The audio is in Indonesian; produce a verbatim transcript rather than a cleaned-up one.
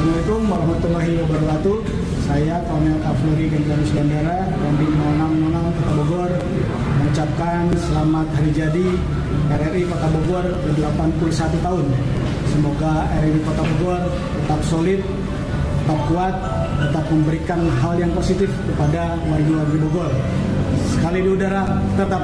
Assalamualaikum warahmatullahi wabarakatuh. Saya Kolonel Kavaleri Gendarus Bandara Kodim nol enam nol enam Kota Bogor mengucapkan selamat hari jadi R R I Kota Bogor ke delapan puluh satu tahun. Semoga R R I Kota Bogor tetap solid, tetap kuat, tetap memberikan hal yang positif kepada warga-warga Bogor. Sekali di udara, tetap